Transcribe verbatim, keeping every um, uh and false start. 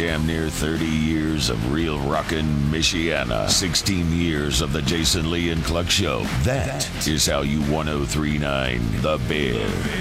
Damn near thirty years of real rockin' Michiana. sixteen years of the Jason Lee and Cluck Show. That is how you ten thirty-nine The Bear.